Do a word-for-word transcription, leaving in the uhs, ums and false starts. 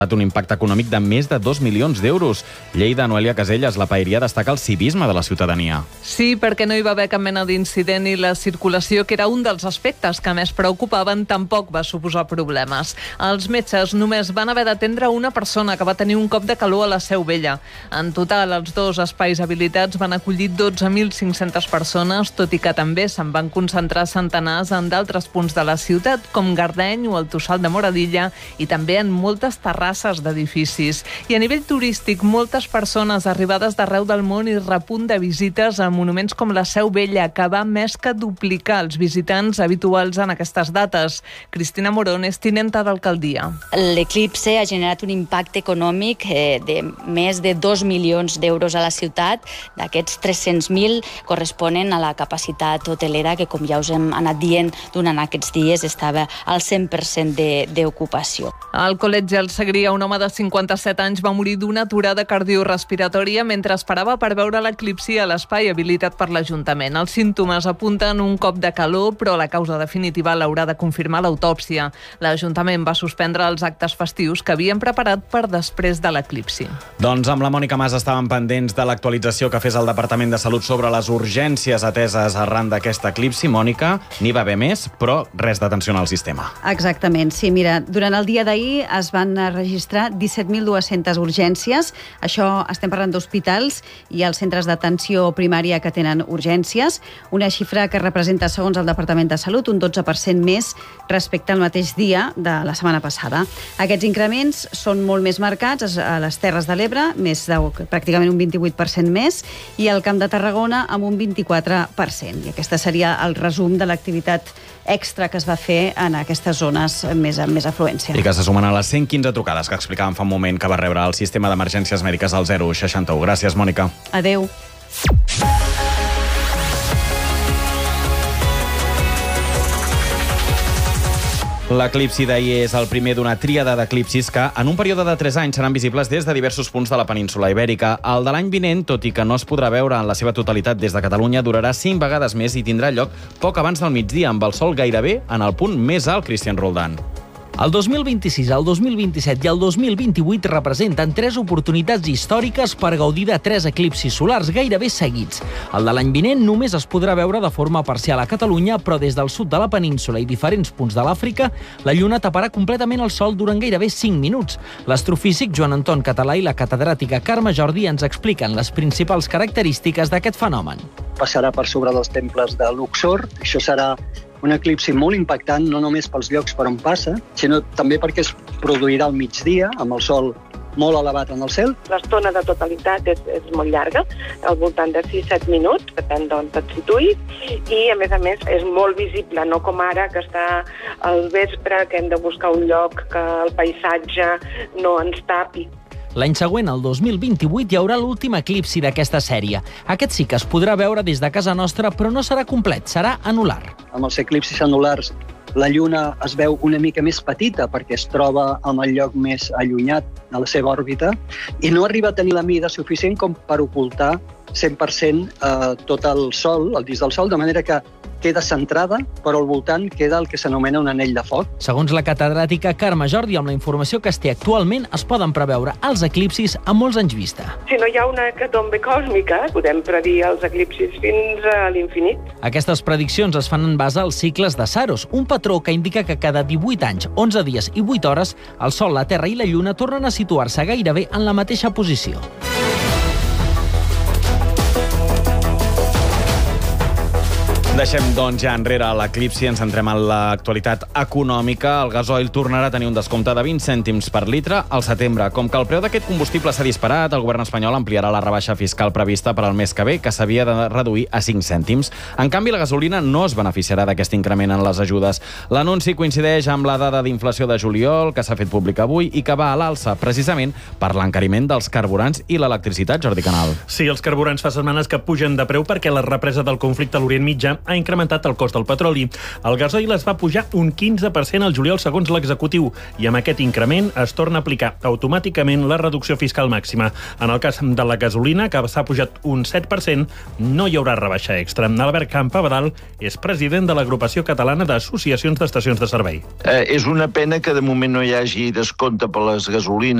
un impacte econòmic de més de dos milions d'euros. Lleida, Noelia Casellas, la paeria destaca el civisme de la ciutadania. Sí, perquè no hi va haver cap mena d'incident i la circulació, que era un dels aspectes que més preocupaven, tampoc va suposar problemes. Els metges només van haver d'atendre una persona que va tenir un cop de calor a la Seu Vella. En total, els dos espais habilitats van acollir dotze mil cinc-centes persones, tot i que també se'n van concentrar centenars en d'altres punts de la ciutat, com Gardeny o el Tossal de Moradilla, i també en moltes terrasses d'edificis. I a nivell turístic, moltes persones arribades d'arreu del món i repunt de visites a monuments com la Seu Vella, que va més que duplicar els visitants habituals en aquestes dates. Cristina Morón és tinenta d'alcaldia. L'eclipse ha generat un impacte econòmic eh, de més de dos milions d'euros a la ciutat. D'aquests tres-cents mil corresponen a la capacitat hotelera, que, com ja us hem anat dient durant aquests dies, estava al cent per cent d'ocupació. Al Col·legi El Segrià, un home de cinquanta-set anys va morir d'una aturada cardiorespiratòria mentre esperava per veure l'eclipsi a l'espai habilitat per l'Ajuntament. Els símptomes apunten un cop de calor, però la causa definitiva l'haurà de confirmar l'autòpsia. L'Ajuntament va suspendre els actes festius que havien preparat per després de l'eclipsi. Doncs amb la Mònica Mas estàvem pendents de l'actualització que fes el Departament de Salut sobre les urgències ateses arran d'aquest eclipsi. Mònica, n'hi va haver més, però res d'atenció al sistema. Exactament, sí, mira, durant el dia d'ahir es van registrar disset mil dues-centes urgències. Això estem parlant d'hospitals i els centres d'atenció primària que tenen urgències. Una xifra que representa, segons el Departament de Salut, un dotze per cent més respecte al mateix dia de la setmana passada. Aquests increments són molt més marcats a les Terres de l'Ebre, més de, pràcticament un vint-i-vuit per cent més, i al Camp de Tarragona amb un vint-i-quatre per cent. I aquesta seria el resum de l'activitat extra que es va fer en aquestes zones més, amb més afluència. I que se sumen a les cent quinze trucades que explicàvem fa un moment que va rebre el sistema d'emergències mèdiques al zero seixanta u. Gràcies, Mònica. Adéu. L'eclipsi d'ahir és el primer d'una tríada d'eclipsis que, en un període de tres anys, seran visibles des de diversos punts de la península Ibèrica. El de l'any vinent, tot i que no es podrà veure en la seva totalitat des de Catalunya, durarà cinc vegades més i tindrà lloc poc abans del migdia, amb el sol gairebé en el punt més alt, Cristian Roldán. El dos mil vint-i-sis, el dos mil vint-i-set i el dos mil vint-i-vuit representen tres oportunitats històriques per gaudir de tres eclipsis solars gairebé seguits. El de l'any vinent només es podrà veure de forma parcial a Catalunya, però des del sud de la península i diferents punts de l'Àfrica, la lluna taparà completament el sol durant gairebé cinc minuts. L'astrofísic Joan Anton Català i la catedràtica Carme Jordi ens expliquen les principals característiques d'aquest fenomen. Passarà per sobre dels temples de Luxor. Això serà un eclipsi molt impactant, no només pels llocs per on passa, sinó també perquè es produirà al migdia, amb el sol molt elevat en el cel. L'estona de totalitat és, és molt llarga, al voltant de sis a set minuts, depèn d'on et situïs, i a més a més és molt visible, no com ara que està al vespre, que hem de buscar un lloc que el paisatge no ens tapi. L'any següent, el dos mil vint-i-vuit, hi haurà l'últim eclipsi d'aquesta sèrie. Aquest sí que es podrà veure des de casa nostra, però no serà complet, serà anular. Amb els eclipsis anulars, la lluna es veu una mica més petita perquè es troba en el lloc més allunyat de la seva òrbita i no arriba a tenir la mida suficient com per ocultar cent per cent eh, tot el sol, el disc del sol, de manera que queda centrada, però al voltant queda el que s'anomena un anell de foc. Segons la catedràtica Carme Jordi, amb la informació que es té actualment, es poden preveure els eclipsis a molts anys vista. Si no hi ha una hecatombe còsmica, podem predir els eclipsis fins a l'infinit. Aquestes prediccions es fan en base als cicles de Saros, un patró que indica que cada divuit anys, onze dies i vuit hores, el Sol, la Terra i la Lluna tornen a situar-se gairebé en la mateixa posició. Deixem, doncs, ja enrere l'eclipsi, ens centrem en l'actualitat econòmica. El gasoil tornarà a tenir un descompte de vint cèntims per litre al setembre. Com que el preu d'aquest combustible s'ha disparat, el govern espanyol ampliarà la rebaixa fiscal prevista per al mes que ve, que s'havia de reduir a cinc cèntims. En canvi, la gasolina no es beneficiarà d'aquest increment en les ajudes. L'anunci coincideix amb la dada d'inflació de juliol, que s'ha fet pública avui i que va a l'alça, precisament per l'encariment dels carburants i l'electricitat, Jordi Canal. Sí, els carburants fa setmanes que pugen de preu perquè la represa del conflicte a l'Orient Mitjà ha incrementat el cost del petroli. El gasoil es va pujar un quinze per cent al juliol segons l'executiu i amb aquest increment es torna a aplicar automàticament la reducció fiscal màxima. En el cas de la gasolina, que s'ha pujat un set per cent, no hi haurà rebaixa extra. Albert Campabadal és president de l'Agrupació Catalana d'Associacions d'Estacions de Servei. Eh, és una pena que de moment no hi hagi descompte per les gasolines